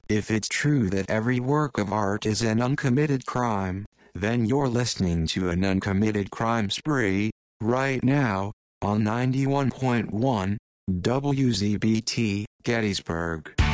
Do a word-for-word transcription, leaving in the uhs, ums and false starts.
If it's true that every work of art is an uncommitted crime, then you're listening to an uncommitted crime spree, right now, on ninety-one point one, W Z B T, Gettysburg.